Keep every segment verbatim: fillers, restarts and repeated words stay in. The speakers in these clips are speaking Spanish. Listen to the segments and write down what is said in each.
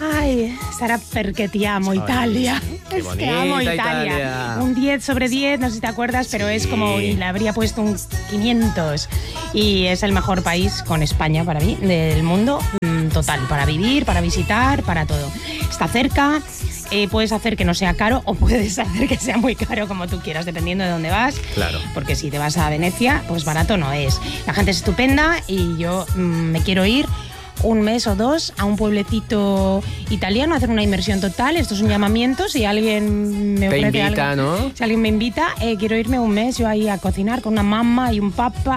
Ay, Sara, perché ti amo, Ay, Italia. qué Es que amo bonita Italia. Italia. Un diez sobre diez, no sé si te acuerdas, pero Sí. es como, y le habría puesto un quinientos. Y es el mejor país con España para mí, del mundo, mm, total, para vivir, para visitar, para todo. Está cerca. Eh, puedes hacer que no sea caro o puedes hacer que sea muy caro, como tú quieras, dependiendo de dónde vas. Claro. Porque si te vas a Venecia, pues barato no es. La gente es estupenda y yo mm, me quiero ir un mes o dos a un pueblecito italiano a hacer una inmersión total. Esto es un llamamiento. Si alguien me Te ofrece invita, algo, ¿no? si alguien me invita, eh, quiero irme un mes yo ahí a cocinar con una mamá y un papa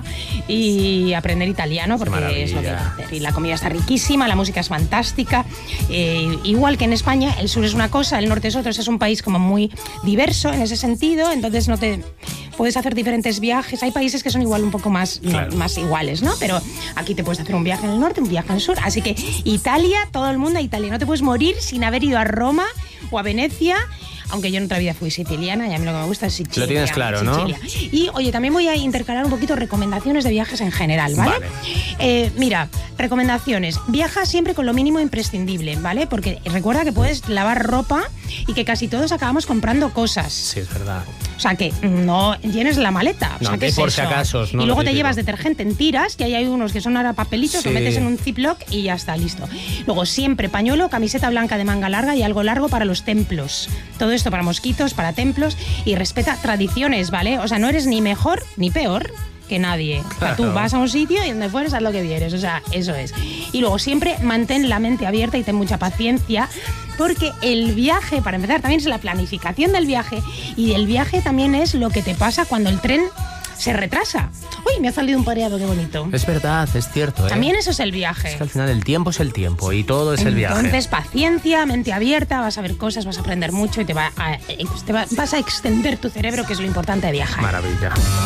y aprender italiano, porque maravilla. es lo que voy a hacer. Y la comida está riquísima, la música es fantástica. Eh, igual que en España, el sur es una cosa, el norte es otra. Es un país como muy diverso en ese sentido, entonces no te... Puedes hacer diferentes viajes. Hay países que son igual un poco más, Claro. no, más iguales, ¿no? Pero aquí te puedes hacer un viaje en el norte, un viaje en el sur. Así que Italia, todo el mundo a Italia. No te puedes morir sin haber ido a Roma o a Venecia. Aunque yo en otra vida fui siciliana y a mí lo que me gusta es Sicilia. Lo tienes claro, ¿no? Sicilia. Y, oye, también voy a intercalar un poquito recomendaciones de viajes en general, ¿vale? Vale. Eh, mira, recomendaciones. Viaja siempre con lo mínimo imprescindible, ¿vale? Porque recuerda que puedes lavar ropa y que casi todos acabamos comprando cosas. Sí, es verdad. O sea, que no llenes la maleta. O No, sea, que ¿qué es por si eso? acaso, ¿no? Y luego Lo te típico. llevas detergente en tiras, que ahí hay unos que son ahora papelitos, Sí. lo metes en un ziploc y ya está, listo. Luego siempre pañuelo, camiseta blanca de manga larga y algo largo para los templos. Todo esto para mosquitos, para templos, y respeta tradiciones, ¿vale? O sea, no eres ni mejor ni peor que nadie. O sea, tú Claro. vas a un sitio y donde fueres haz lo que vieres. O sea, eso es. Y luego siempre mantén la mente abierta y ten mucha paciencia, porque el viaje, para empezar, también es la planificación del viaje, y el viaje también es lo que te pasa cuando el tren se retrasa. Uy, me ha salido un pareado, qué bonito. Es verdad, es cierto, ¿eh? También eso es el viaje. Es que al final el tiempo es el tiempo y todo es el viaje. Entonces, paciencia, mente abierta, vas a ver cosas, vas a aprender mucho y te, va a, te va- vas a extender tu cerebro, que es lo importante de viajar. Maravilla.